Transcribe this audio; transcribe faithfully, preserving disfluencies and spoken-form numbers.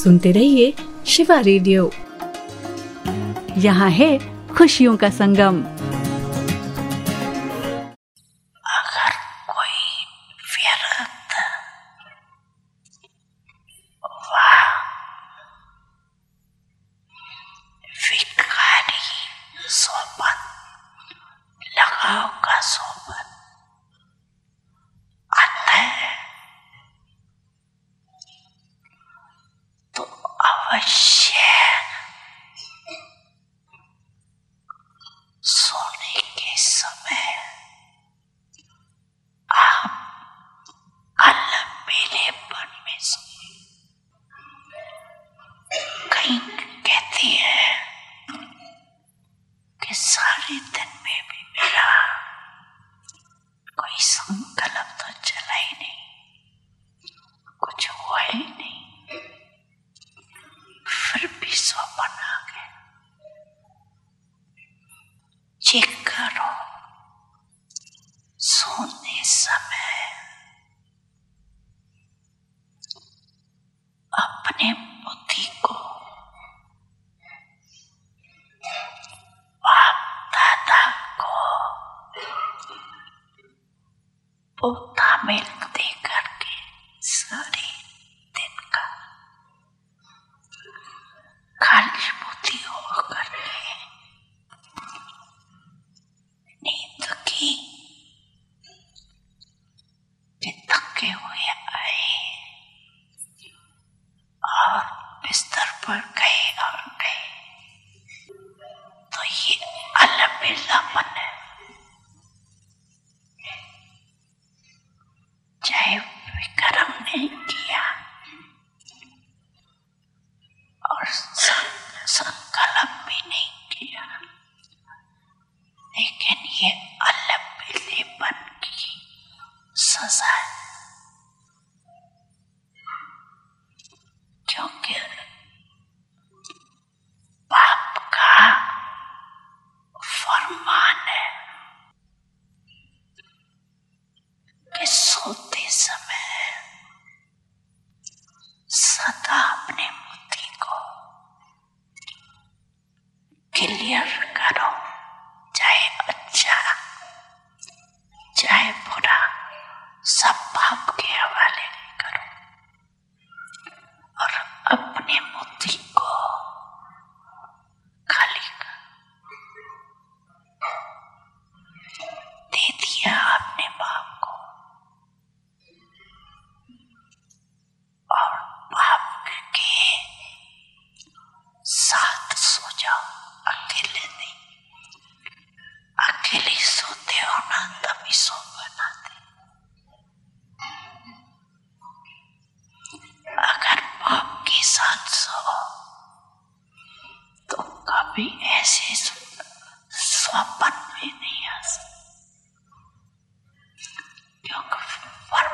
सुनते रहिए शिवा रेडियो। यहाँ है खुशियों का संगम। अगर कोई व्यर्थ व विकारी सोबत लगाव का सोबत आता है तो अवश्य सोने के समय आप अलबेलेपन में सोए। कहीं कहती है कि सारे दिन में भी मेरा कोई संकल्प तो चला ही नहीं, कुछ हुआ ही नहीं, फिर भी स्वप्न आ गए। चेक करो सोने समय अपने बुद्धि को बाप दादा को पोता में दे करके सारे दिन का खाली बुद्धि होकर के नींद की थके हुए आए और बिस्तर पर गए